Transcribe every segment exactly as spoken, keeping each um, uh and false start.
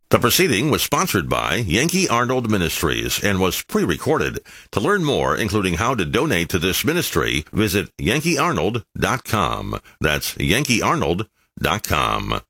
The proceeding was sponsored by Yankee Arnold Ministries and was pre-recorded. To learn more, including how to donate to this ministry, visit yankee arnold dot com. That's yankee arnold dot com.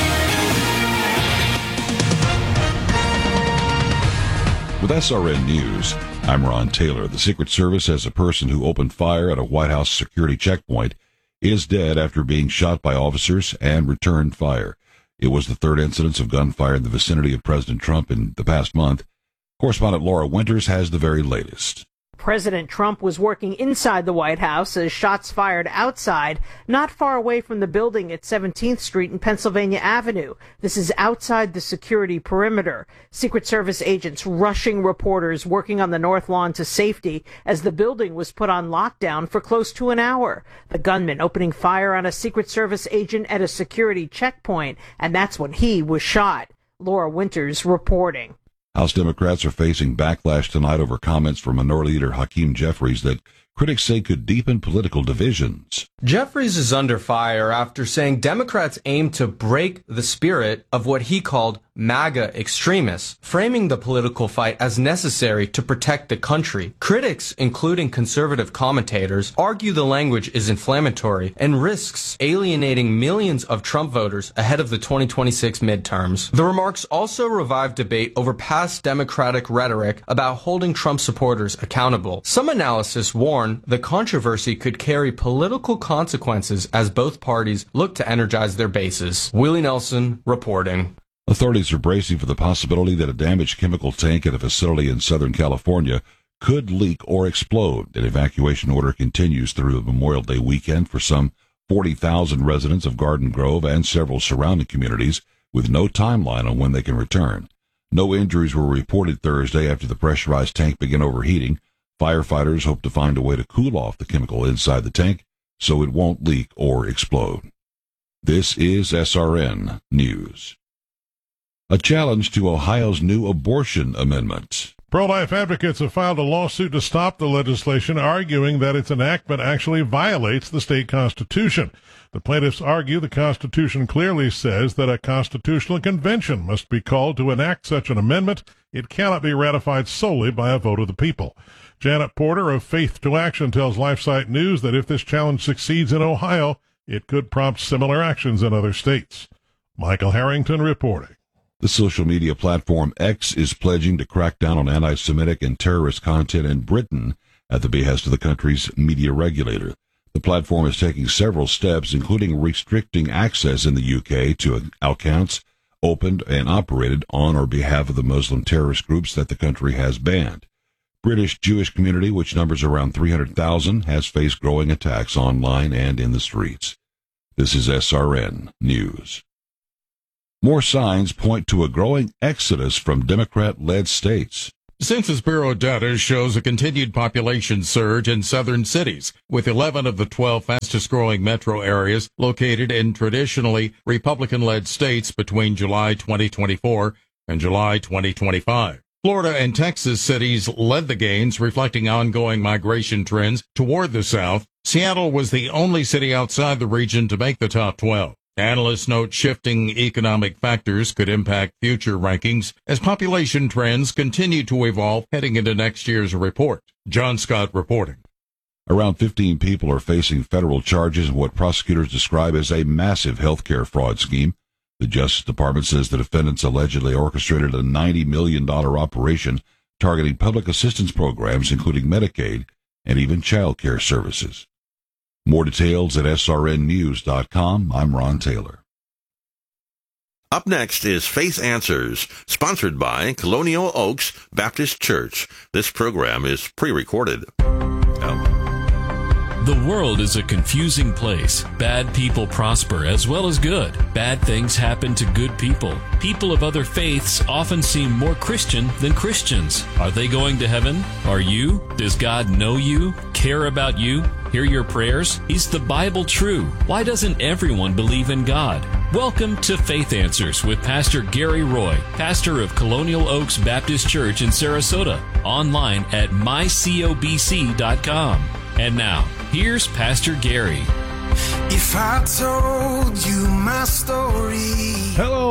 With S R N News, I'm Ron Taylor. The Secret Service says a person who opened fire at a White House security checkpoint is dead after being shot by officers and returned fire. It was the third incidence of gunfire in the vicinity of President Trump in the past month. Correspondent Laura Winters has the very latest. President Trump was working inside the White House as shots fired outside, not far away from the building at seventeenth Street and Pennsylvania Avenue. This is outside the security perimeter. Secret Service agents rushing reporters working on the North Lawn to safety as the building was put on lockdown for close to an hour. The gunman opening fire on a Secret Service agent at a security checkpoint, and that's when he was shot. Laura Winters reporting. House Democrats are facing backlash tonight over comments from Minority Leader Hakeem Jeffries that critics say could deepen political divisions. Jeffries is under fire after saying Democrats aim to break the spirit of what he called MAGA extremists, framing the political fight as necessary to protect the country. Critics, including conservative commentators, argue the language is inflammatory and risks alienating millions of Trump voters ahead of the twenty twenty-six midterms. The remarks also revived debate over past Democratic rhetoric about holding Trump supporters accountable. Some analysis warn the controversy could carry political consequences as both parties look to energize their bases. Willie Nelson reporting. Authorities are bracing for the possibility that a damaged chemical tank at a facility in Southern California could leak or explode. An evacuation order continues through the Memorial Day weekend for some forty thousand residents of Garden Grove and several surrounding communities, with no timeline on when they can return. No injuries were reported Thursday after the pressurized tank began overheating. Firefighters hope to find a way to cool off the chemical inside the tank so it won't leak or explode. This is S R N News. A challenge to Ohio's new abortion amendment. Pro-life advocates have filed a lawsuit to stop the legislation, arguing that its enactment actually violates the state constitution. The plaintiffs argue the Constitution clearly says that a constitutional convention must be called to enact such an amendment. It cannot be ratified solely by a vote of the people. Janet Porter of Faith to Action tells LifeSite News that if this challenge succeeds in Ohio, it could prompt similar actions in other states. Michael Harrington reporting. The social media platform X is pledging to crack down on anti-Semitic and terrorist content in Britain at the behest of the country's media regulator. The platform is taking several steps, including restricting access in the U K to accounts opened and operated on or behalf of the Muslim terrorist groups that the country has banned. British Jewish community, which numbers around three hundred thousand, has faced growing attacks online and in the streets. This is S R N News. More signs point to a growing exodus from Democrat-led states. Census Bureau data shows a continued population surge in southern cities, with eleven of the twelve fastest-growing metro areas located in traditionally Republican-led states between July twenty twenty-four and July twenty twenty-five. Florida and Texas cities led the gains, reflecting ongoing migration trends toward the south. Seattle was the only city outside the region to make the top twelve. Analysts note shifting economic factors could impact future rankings as population trends continue to evolve heading into next year's report. John Scott reporting. Around fifteen people are facing federal charges in what prosecutors describe as a massive health care fraud scheme. The Justice Department says the defendants allegedly orchestrated a ninety million dollars operation targeting public assistance programs, including Medicaid and even child care services. More details at S R N news dot com. I'm Ron Taylor. Up next is Faith Answers, sponsored by Colonial Oaks Baptist Church. This program is pre-recorded. Oh. The world is a confusing place. Bad people prosper as well as good. Bad things happen to good people. People of other faiths often seem more Christian than Christians. Are they going to heaven? Are you? Does God know you? Care about you? Hear your prayers? Is the Bible true? Why doesn't everyone believe in God? Welcome to Faith Answers with Pastor Gary Roy, pastor of Colonial Oaks Baptist Church in Sarasota, online at my cobc dot com. And now, here's Pastor Gary. If I told you my story. Hello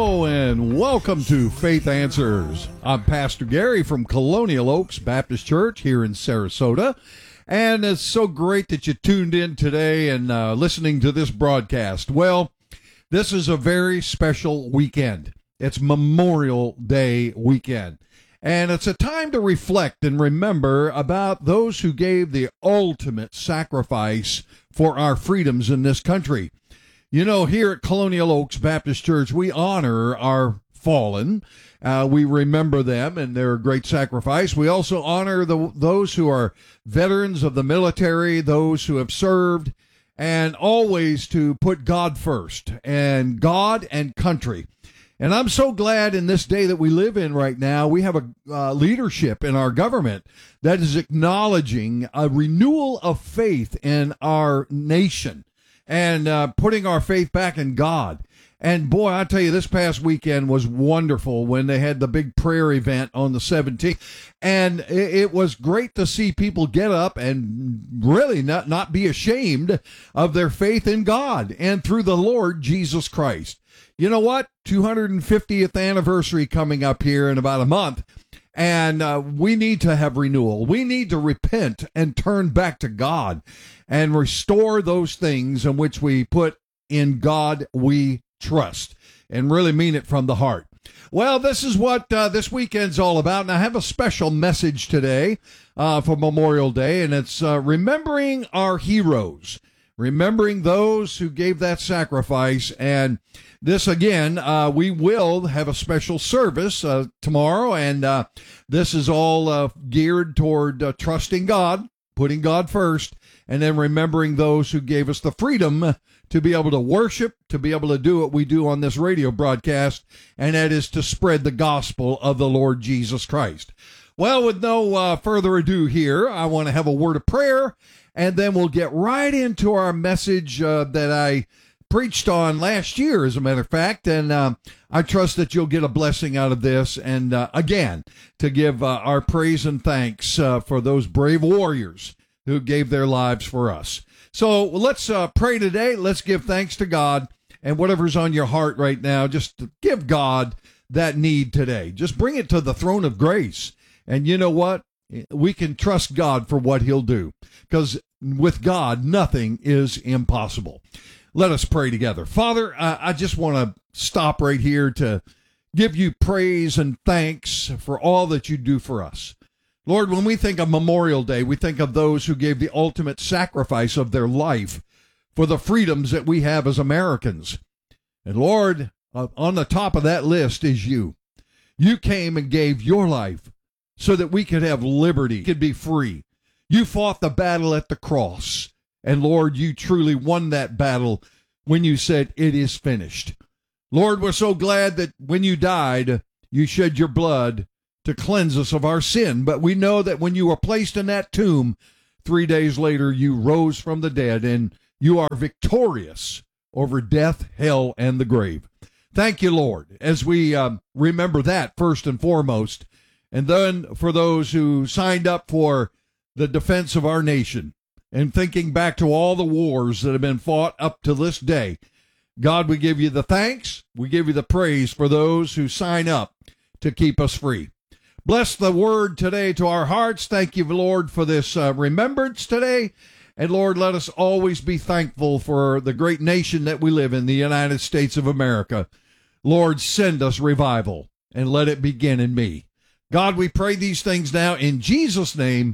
Hello and welcome to Faith Answers. I'm Pastor Gary from Colonial Oaks Baptist Church here in Sarasota. And it's so great that you tuned in today and uh, listening to this broadcast. Well, this is a very special weekend. It's Memorial Day weekend. And it's a time to reflect and remember about those who gave the ultimate sacrifice for our freedoms in this country. You know, here at Colonial Oaks Baptist Church, we honor our fallen. Uh, we remember them and their great sacrifice. We also honor the, those who are veterans of the military, those who have served, and always to put God first, and God and country. And I'm so glad in this day that we live in right now, we have a uh, leadership in our government that is acknowledging a renewal of faith in our nation and uh, putting our faith back in God. And boy, I tell you, this past weekend was wonderful when they had the big prayer event on the seventeenth. And it, it was great to see people get up and really not, not be ashamed of their faith in God and through the Lord Jesus Christ. You know what? two hundred fiftieth anniversary coming up here in about a month. And uh, we need to have renewal. We need to repent and turn back to God and restore those things in which we put in God we trust and really mean it from the heart. Well, this is what uh, this weekend's all about. And I have a special message today uh, for Memorial Day, and it's uh, remembering our heroes. Remembering those who gave that sacrifice. And this, again, uh, we will have a special service uh, tomorrow. And uh, this is all uh, geared toward uh, trusting God, putting God first, and then remembering those who gave us the freedom to be able to worship, to be able to do what we do on this radio broadcast, and that is to spread the gospel of the Lord Jesus Christ. Well, with no uh, further ado here, I want to have a word of prayer, and then we'll get right into our message uh, that I preached on last year, as a matter of fact. And uh, I trust that you'll get a blessing out of this. And uh, again, to give uh, our praise and thanks uh, for those brave warriors who gave their lives for us. So let's uh, pray today. Let's give thanks to God. And whatever's on your heart right now, just give God that need today. Just bring it to the throne of grace. And you know what? We can trust God for what he'll do, because with God, nothing is impossible. Let us pray together. Father, I, I just want to stop right here to give you praise and thanks for all that you do for us. Lord, when we think of Memorial Day, we think of those who gave the ultimate sacrifice of their life for the freedoms that we have as Americans. And Lord, uh, on the top of that list is you. You came and gave your life so that we could have liberty, could be free. You fought the battle at the cross. And Lord, you truly won that battle when you said, it is finished. Lord, we're so glad that when you died, you shed your blood to cleanse us of our sin. But we know that when you were placed in that tomb, three days later, you rose from the dead, and you are victorious over death, hell, and the grave. Thank you, Lord, as we um, remember that first and foremost. And then for those who signed up for the defense of our nation, and thinking back to all the wars that have been fought up to this day, God, we give you the thanks. We give you the praise for those who sign up to keep us free. Bless the word today to our hearts. Thank you, Lord, for this uh, remembrance today. And Lord, let us always be thankful for the great nation that we live in, the United States of America. Lord, send us revival and let it begin in me. God, we pray these things now in Jesus' name.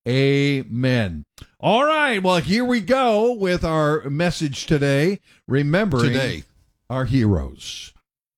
Amen. All right, well, here we go with our message today, remembering today. Our heroes.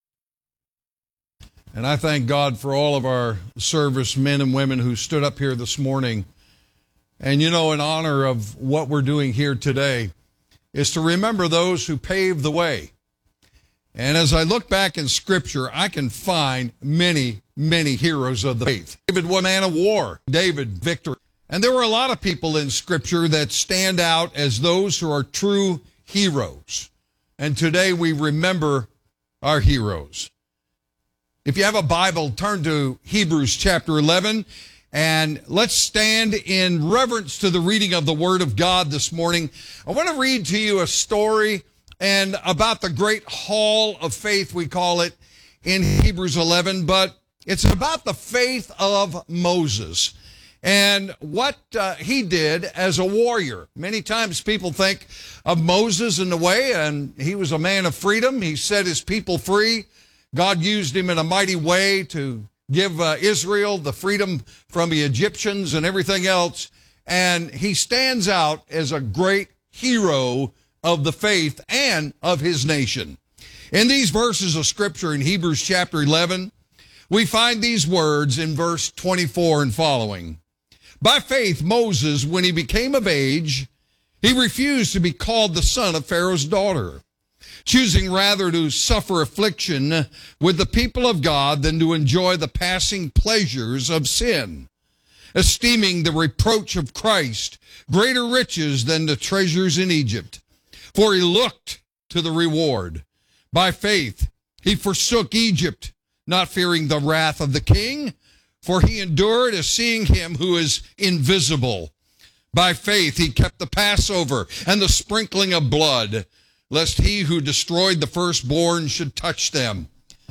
And I thank God for all of our servicemen and women who stood up here this morning. And, you know, in honor of what we're doing here today is to remember those who paved the way. And as I look back in Scripture, I can find many, many heroes of the faith. David, one man of war. David, victor. And there were a lot of people in Scripture that stand out as those who are true heroes. And today we remember our heroes. If you have a Bible, turn to Hebrews chapter eleven, and let's stand in reverence to the reading of the Word of God this morning. I want to read to you a story and about the great hall of faith, we call it, in Hebrews eleven, but it's about the faith of Moses and what uh, he did as a warrior. Many times people think of Moses in the way, and he was a man of freedom. He set his people free. God used him in a mighty way to give uh, Israel the freedom from the Egyptians and everything else. And he stands out as a great hero of the faith and of his nation. In these verses of Scripture in Hebrews chapter eleven, we find these words in verse twenty-four and following. By faith, Moses, when he became of age, he refused to be called the son of Pharaoh's daughter, choosing rather to suffer affliction with the people of God than to enjoy the passing pleasures of sin, esteeming the reproach of Christ greater riches than the treasures in Egypt. For he looked to the reward. By faith, he forsook Egypt, not fearing the wrath of the king, for he endured as seeing him who is invisible. By faith, he kept the Passover and the sprinkling of blood, lest he who destroyed the firstborn should touch them.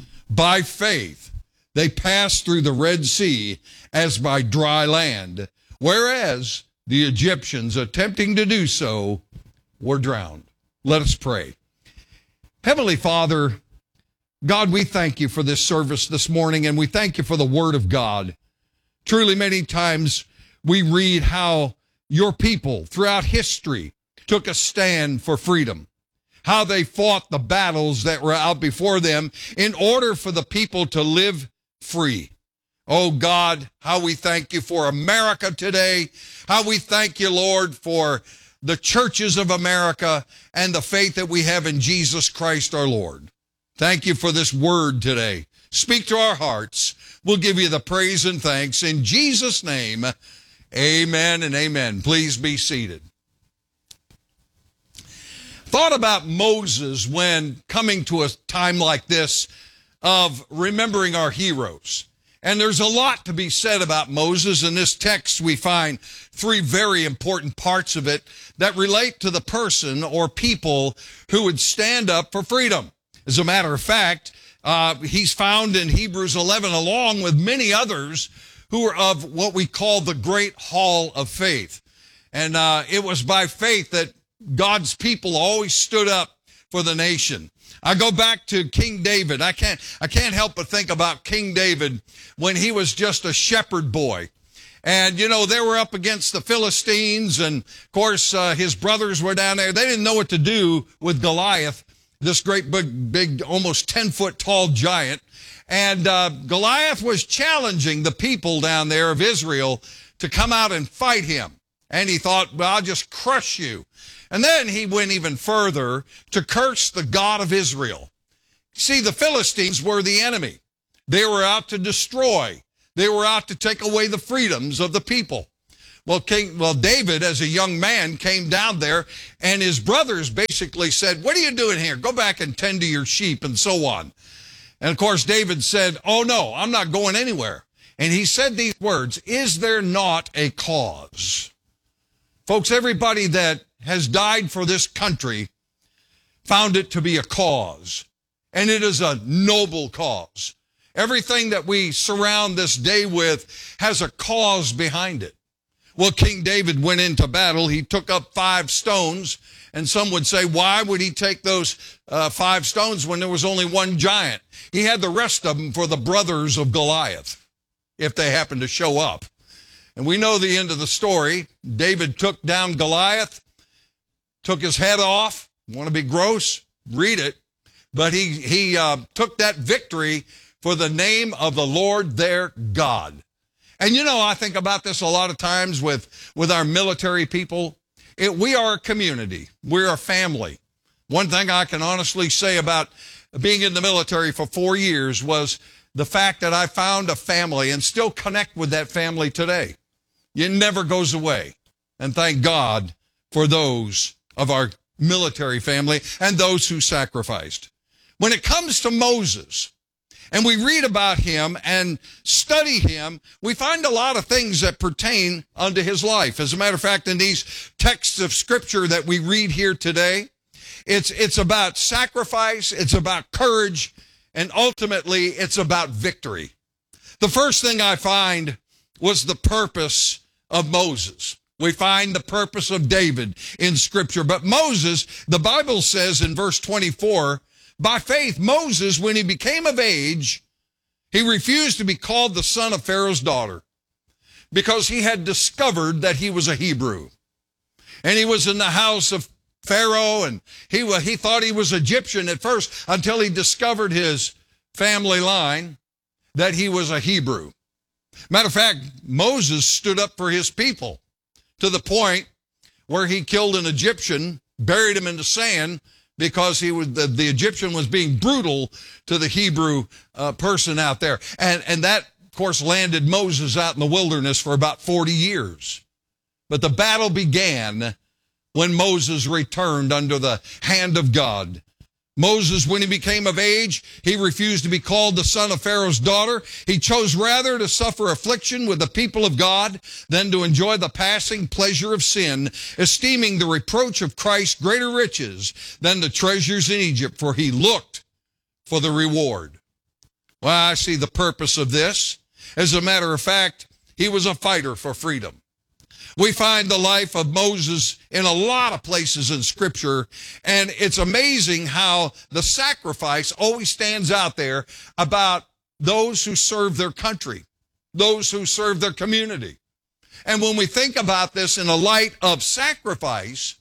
By faith, they passed through the Red Sea as by dry land, whereas the Egyptians, attempting to do so, were drowned. Let us pray. Heavenly Father, God, we thank you for this service this morning, and we thank you for the Word of God. Truly, many times we read how your people throughout history took a stand for freedom, how they fought the battles that were out before them in order for the people to live free. Oh God, how we thank you for America today, how we thank you, Lord, for the churches of America and the faith that we have in Jesus Christ our Lord. Thank you for this word today. Speak to our hearts. We'll give you the praise and thanks. In Jesus' name, amen and amen. Please be seated. Thought about Moses when coming to a time like this of remembering our heroes. And there's a lot to be said about Moses. In this text, we find three very important parts of it that relate to the person or people who would stand up for freedom. As a matter of fact, uh, he's found in Hebrews eleven along with many others who are of what we call the Great Hall of Faith. And uh, it was by faith that God's people always stood up for the nation. I go back to King David. I can't, I can't help but think about King David when he was just a shepherd boy. And, you know, they were up against the Philistines, and, of course, uh, his brothers were down there. They didn't know what to do with Goliath, this great, big, big almost ten-foot tall giant. And uh, Goliath was challenging the people down there of Israel to come out and fight him. And he thought, well, I'll just crush you. And then he went even further to curse the God of Israel. See, the Philistines were the enemy. They were out to destroy. They were out to take away the freedoms of the people. Well, King, well, David, as a young man, came down there, and his brothers basically said, what are you doing here? Go back and tend to your sheep, and so on. And, of course, David said, oh, no, I'm not going anywhere. And he said these words, is there not a cause? Folks, everybody that has died for this country found it to be a cause, and it is a noble cause. Everything that we surround this day with has a cause behind it. Well, King David went into battle. He took up five stones, and some would say, why would he take those uh, five stones when there was only one giant? He had the rest of them for the brothers of Goliath, if they happened to show up. And we know the end of the story. David took down Goliath, took his head off. Want to be gross? Read it. But he, he uh, took that victory for the name of the Lord their God. And, you know, I think about this a lot of times with, with our military people. It, we are a community. We're a family. One thing I can honestly say about being in the military for four years was the fact that I found a family and still connect with that family today. It never goes away. And thank God for those of our military family and those who sacrificed. When it comes to Moses, and we read about him and study him, we find a lot of things that pertain unto his life. As a matter of fact, in these texts of Scripture that we read here today, it's, it's about sacrifice, it's about courage, and ultimately it's about victory. The first thing I find was the purpose of Moses. We find the purpose of David in Scripture. But Moses, the Bible says in verse twenty-four, by faith, Moses, when he became of age, he refused to be called the son of Pharaoh's daughter because he had discovered that he was a Hebrew. And he was in the house of Pharaoh, and he, he thought he was Egyptian at first until he discovered his family line, that he was a Hebrew. Matter of fact, Moses stood up for his people to the point where he killed an Egyptian, buried him in the sand, because he was the, the Egyptian was being brutal to the Hebrew uh, person out there. And, and that, of course, landed Moses out in the wilderness for about forty years. But the battle began when Moses returned under the hand of God. Moses, when he became of age, he refused to be called the son of Pharaoh's daughter. He chose rather to suffer affliction with the people of God than to enjoy the passing pleasure of sin, esteeming the reproach of Christ greater riches than the treasures in Egypt, for he looked for the reward. Well, I see the purpose of this. As a matter of fact, he was a fighter for freedom. We find the life of Moses in a lot of places in Scripture, and it's amazing how the sacrifice always stands out there about those who serve their country, those who serve their community. And when we think about this in a light of sacrifice,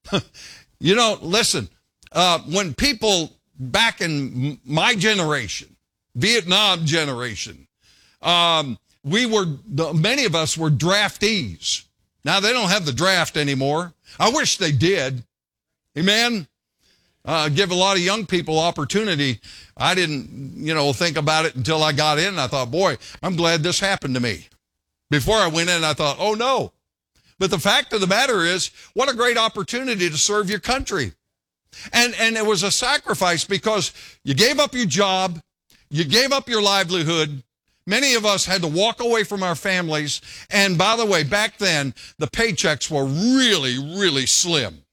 you know, listen, uh, when people back in my generation, Vietnam generation, um, we were, many of us were draftees. Now, they don't have the draft anymore. I wish they did. Amen? Uh, give a lot of young people opportunity. I didn't, you know, think about it until I got in. I thought, boy, I'm glad this happened to me. Before I went in, I thought, oh, no. But the fact of the matter is, what a great opportunity to serve your country. And, and it was a sacrifice because you gave up your job, you gave up your livelihood. Many of us had to walk away from our families. And by the way, back then, the paychecks were really, really slim.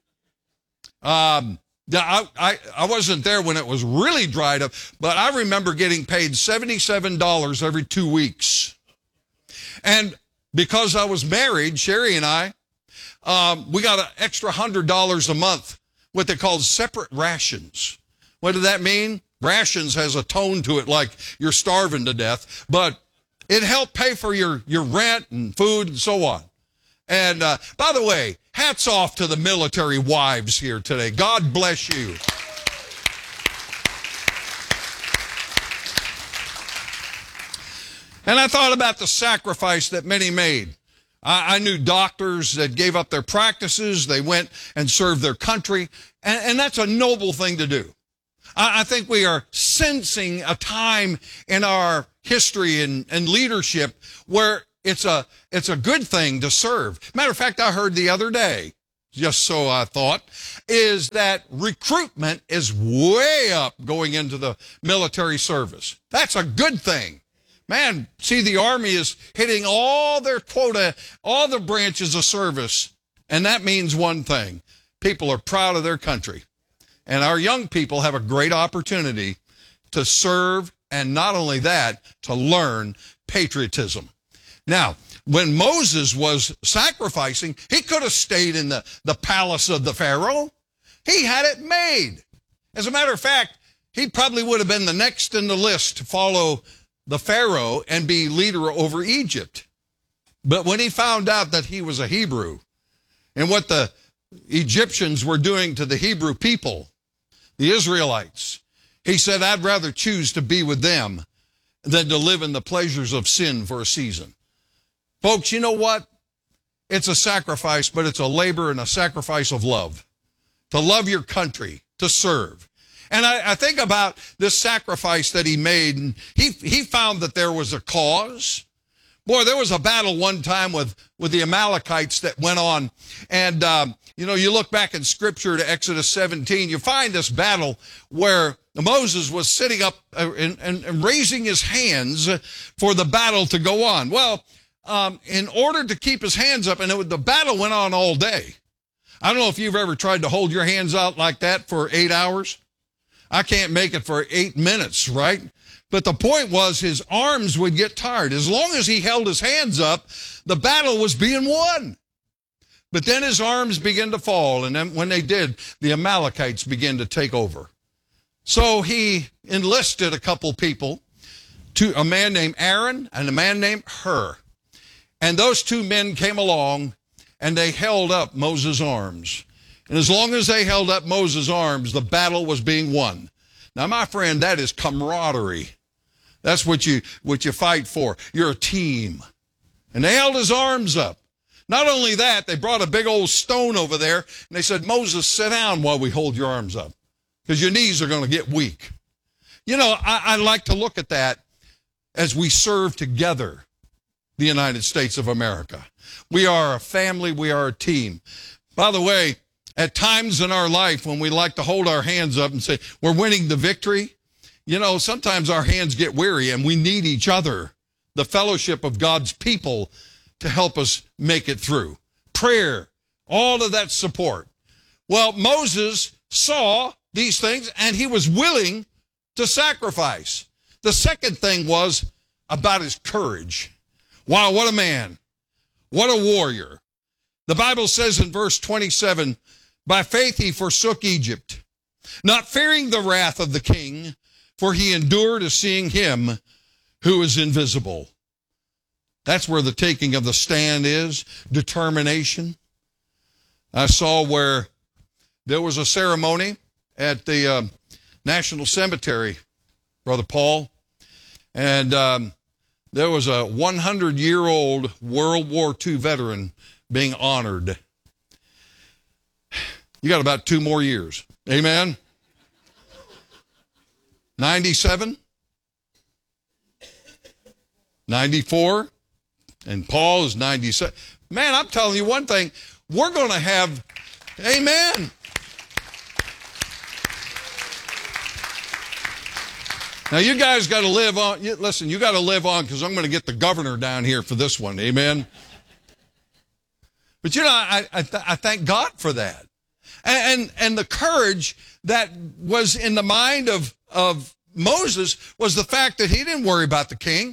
Um, I, I, I wasn't there when it was really dried up, but I remember getting paid seventy-seven dollars every two weeks. And because I was married, Sherry and I, um, we got an extra one hundred dollars a month, what they called separate rations. What did that mean? Rations has a tone to it like you're starving to death, but it helped pay for your, your rent and food and so on. And uh, by the way, hats off to the military wives here today. God bless you. And I thought about the sacrifice that many made. I, I knew doctors that gave up their practices. They went and served their country, and, and that's a noble thing to do. I think we are sensing a time in our history and, and leadership where it's a, it's a good thing to serve. Matter of fact, I heard the other day, just so I thought, is that recruitment is way up going into the military service. That's a good thing. Man, see, the Army is hitting all their quota, all the branches of service, and that means one thing. People are proud of their country. And our young people have a great opportunity to serve, and not only that, to learn patriotism. Now, when Moses was sacrificing, he could have stayed in the, the palace of the Pharaoh. He had it made. As a matter of fact, he probably would have been the next in the list to follow the Pharaoh and be leader over Egypt. But when he found out that he was a Hebrew and what the Egyptians were doing to the Hebrew people, the Israelites, he said, I'd rather choose to be with them than to live in the pleasures of sin for a season. Folks, you know what? It's a sacrifice, but it's a labor and a sacrifice of love. To love your country, to serve. And I, I think about this sacrifice that he made, and he, he found that there was a cause. Boy, there was a battle one time with, with the Amalekites that went on, and um, you know, you look back in Scripture to Exodus seventeen, you find this battle where Moses was sitting up and, and, and raising his hands for the battle to go on. Well, um, in order to keep his hands up, and it, the battle went on all day. I don't know if you've ever tried to hold your hands out like that for eight hours. I can't make it for eight minutes, right? But the point was his arms would get tired. As long as he held his hands up, the battle was being won. But then his arms began to fall, and then when they did, the Amalekites began to take over. So he enlisted a couple people, two, a man named Aaron and a man named Hur. And those two men came along, and they held up Moses' arms. And as long as they held up Moses' arms, the battle was being won. Now, my friend, that is camaraderie. That's what you, what you fight for. You're a team. And they held his arms up. Not only that, they brought a big old stone over there, and they said, Moses, sit down while we hold your arms up, because your knees are going to get weak. You know, I, I like to look at that as we serve together, the United States of America. We are a family. We are a team. By the way, at times in our life when we like to hold our hands up and say, we're winning the victory, you know, sometimes our hands get weary, and we need each other, the fellowship of God's people, to help us make it through. Prayer, all of that support. Well, Moses saw these things, and he was willing to sacrifice. The second thing was about his courage. Wow, what a man. What a warrior. The Bible says in verse twenty-seven, by faith he forsook Egypt, not fearing the wrath of the king, for he endured as seeing him who is invisible. That's where the taking of the stand is, determination. I saw where there was a ceremony at the uh, National Cemetery, Brother Paul, and um, there was a hundred-year-old World War Two veteran being honored. You got about two more years. Amen? ninety-seven? ninety-four? And Paul is ninety-seven. Man, I'm telling you one thing. We're going to have, amen. Now, you guys got to live on. Listen, you got to live on, because I'm going to get the governor down here for this one. Amen. But, you know, I, I, th- I thank God for that. And, and, and the courage that was in the mind of, of Moses was the fact that he didn't worry about the king.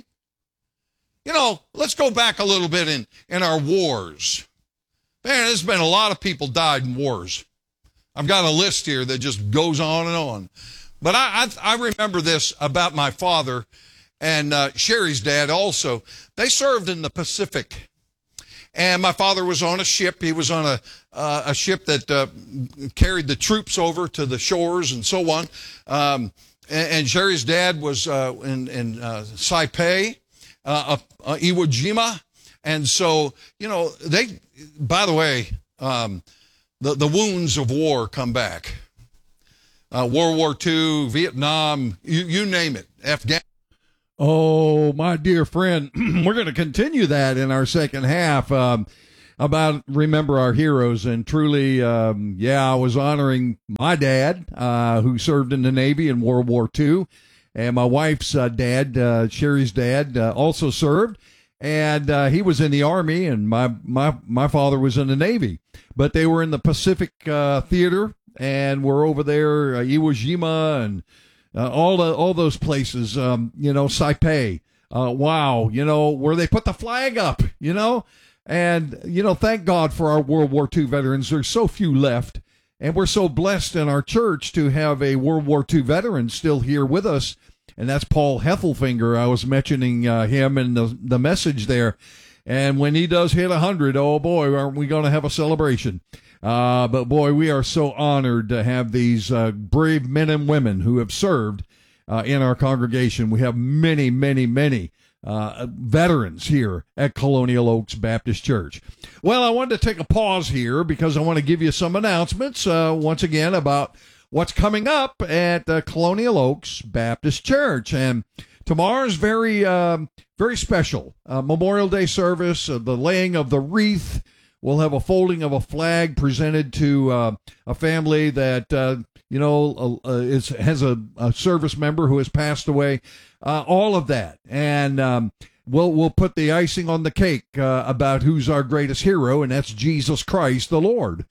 You know, let's go back a little bit in, in our wars. Man, there's been a lot of people died in wars. I've got a list here that just goes on and on. But I, I, I remember this about my father and uh, Sherry's dad also. They served in the Pacific. And my father was on a ship. He was on a, uh, a ship that uh, carried the troops over to the shores and so on. Um, and, and Sherry's dad was uh, in, in uh, Saipai. Uh, uh, Iwo Jima. And so, you know, they, by the way, um, the, the wounds of war come back. Uh, World War Two, Vietnam, you, you name it, Afghanistan. Oh, my dear friend, we're going to continue that in our second half um, about Remember Our Heroes. And truly, um, yeah, I was honoring my dad, uh, who served in the Navy in World War Two. And my wife's uh, dad, uh, Sherry's dad, uh, also served, and uh, he was in the Army, and my, my, my father was in the Navy. But they were in the Pacific uh, Theater, and we're over there, uh, Iwo Jima, and uh, all the, all those places, um, you know, Saipai. Uh, wow, you know, where they put the flag up, you know. And, you know, thank God for our World War Two veterans. There's so few left. And we're so blessed in our church to have a World War Two veteran still here with us, and that's Paul Heffelfinger. I was mentioning uh, him in the, the message there. And when he does hit one hundred, oh, boy, aren't we going to have a celebration. Uh, but, boy, we are so honored to have these uh, brave men and women who have served uh, in our congregation. We have many, many, many Uh, veterans here at Colonial Oaks Baptist Church. Well, I wanted to take a pause here because I want to give you some announcements uh, once again about what's coming up at uh, Colonial Oaks Baptist Church. And tomorrow's very, um, very special. Uh, Memorial Day service, uh, the laying of the wreath. We'll have a folding of a flag presented to uh, a family that, uh, you know, uh, is, has a, a service member who has passed away. Uh, all of that. And um, we'll we'll put the icing on the cake uh, about who's our greatest hero, and that's Jesus Christ the Lord.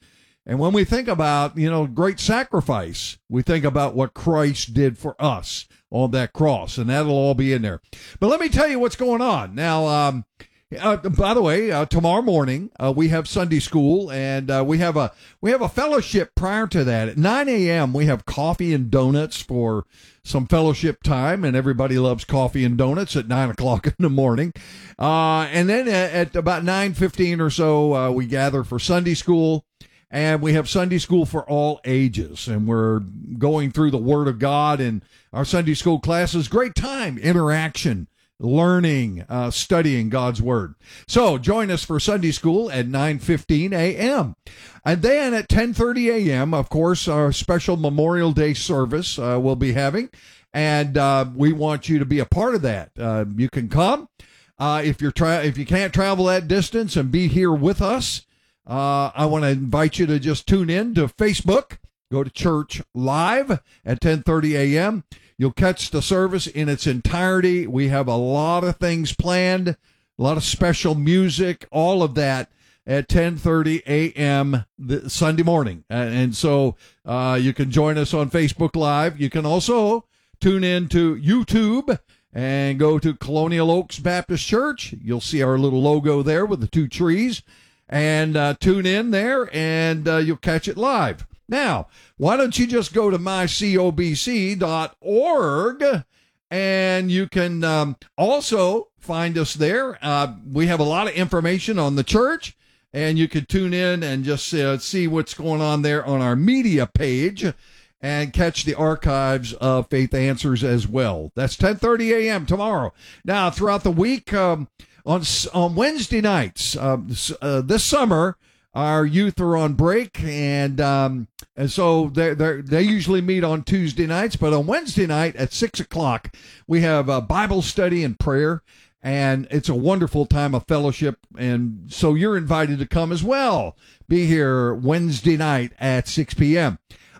And when we think about, you know, great sacrifice, we think about what Christ did for us on that cross, and that'll all be in there. But let me tell you what's going on. Now, um, uh, by the way, uh, tomorrow morning, uh, we have Sunday school, and uh, we have a we have a fellowship prior to that. At nine a.m., we have coffee and donuts for some fellowship time, and everybody loves coffee and donuts at nine o'clock in the morning. Uh, and then at, at about nine fifteen or so, uh, we gather for Sunday school. And we have Sunday school for all ages, and we're going through the Word of God in our Sunday school classes. Great time, interaction, learning, uh, studying God's Word. So join us for Sunday school at nine fifteen a.m. And then at ten thirty a.m., of course, our special Memorial Day service uh, we'll be having, and uh, we want you to be a part of that. Uh, you can come uh, if you're tra- if you can't travel that distance and be here with us. Uh, I want to invite you to just tune in to Facebook. Go to church live at ten thirty a.m. You'll catch the service in its entirety. We have a lot of things planned, a lot of special music, all of that at ten thirty a.m. Sunday morning. And so uh, you can join us on Facebook Live. You can also tune in to YouTube and go to Colonial Oaks Baptist Church. You'll see our little logo there with the two trees. And uh, tune in there, and uh, you'll catch it live. Now, why don't you just go to my cob c dot org, and you can um, also find us there. Uh, we have a lot of information on the church, and you can tune in and just uh, see what's going on there on our media page and catch the archives of Faith Answers as well. That's ten thirty a.m. tomorrow. Now, throughout the week, um, On on Wednesday nights, uh, uh, this summer, our youth are on break, and um, and so they they usually meet on Tuesday nights. But on Wednesday night at six o'clock, we have a Bible study and prayer, and it's a wonderful time of fellowship. And so you're invited to come as well. Be here Wednesday night at six p.m.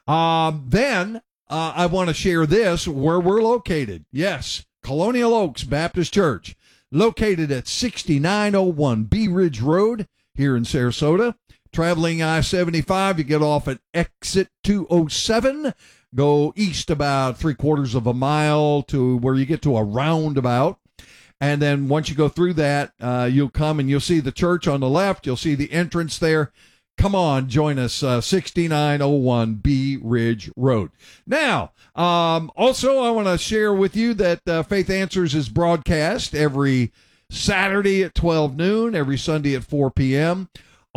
Um, then uh, I want to share this where we're located. Yes, Colonial Oaks Baptist Church. Located at sixty-nine oh one Bee Ridge Road here in Sarasota. Traveling I seventy-five, you get off at exit two oh seven. Go east about three quarters of a mile to where you get to a roundabout. And then once you go through that, uh, you'll come and you'll see the church on the left. You'll see the entrance there. Come on, join us, uh, sixty-nine oh one Bee Ridge Road. Now, um, also, I want to share with you that uh, Faith Answers is broadcast every Saturday at twelve noon, every Sunday at four p.m.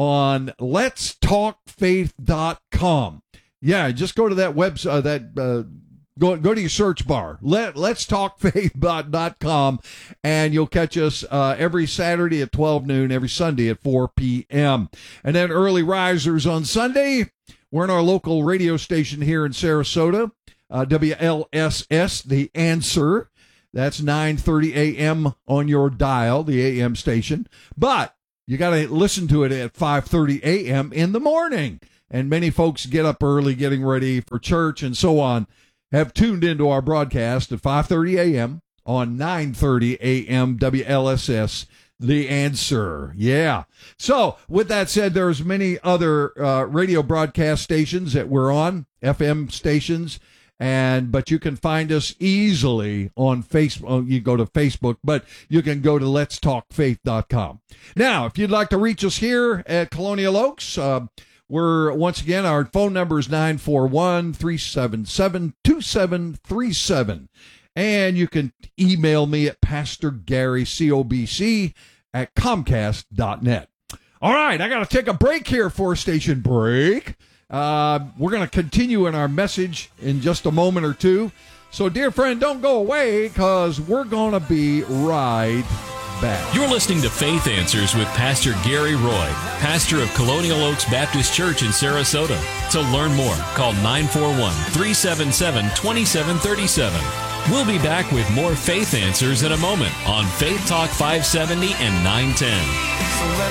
on lets talk faith dot com. Yeah, just go to that website, uh, that uh, Go go to your search bar. Let let's talk faith dot com, and you'll catch us uh, every Saturday at twelve noon, every Sunday at four p.m. And then early risers on Sunday. We're in our local radio station here in Sarasota, uh, W L S S, The Answer. That's nine thirty a.m. on your dial, the A M station. But you got to listen to it at five thirty a.m. in the morning. And many folks get up early, getting ready for church and so on, have tuned into our broadcast at five thirty a.m. on nine thirty a.m. W L S S, The Answer. Yeah. So with that said, there's many other uh, radio broadcast stations that we're on, F M stations, and but you can find us easily on Facebook. You go to Facebook, but you can go to lets talk faith dot com. Now, if you'd like to reach us here at Colonial Oaks, uh, we're, once again, our phone number is nine four one, three seven seven, two seven three seven. And you can email me at Pastor Gary, C O B C, at Comcast dot net. All right, I got to take a break here for a station break. Uh, we're going to continue in our message in just a moment or two. So, dear friend, don't go away, because we're going to be right back. You're listening to Faith Answers with Pastor Gary Roy, pastor of Colonial Oaks Baptist Church in Sarasota. To learn more, call nine four one, three seven seven, two seven three seven. We'll be back with more Faith Answers in a moment on Faith Talk five seventy and nine ten.